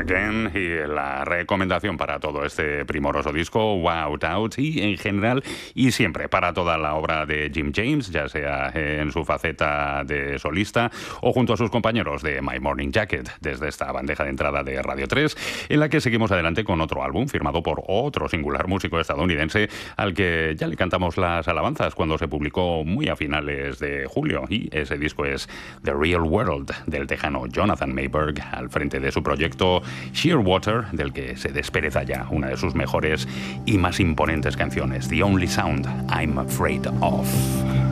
Again, y la recomendación para todo este primoroso disco, Wow Out, y en general y siempre para toda la obra de Jim James, ya sea en su faceta de solista o junto a sus compañeros de My Morning Jacket, desde esta bandeja de entrada de Radio 3, en la que seguimos adelante con otro álbum firmado por otro singular músico estadounidense al que ya le cantamos las alabanzas cuando se publicó muy a finales de julio, y ese disco es The Real World, del tejano Jonathan Mayberg, al frente de su proyecto Shearwater, del que se despereza ya una de sus mejores y más imponentes canciones, The Only Sound I'm Afraid of.